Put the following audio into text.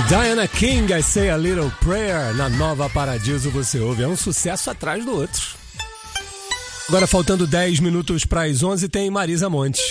Diana King, I Say a Little Prayer. Na Nova Paradiso você ouve, é um sucesso atrás do outro. Agora faltando 10 minutos para as 11 tem Marisa Monte.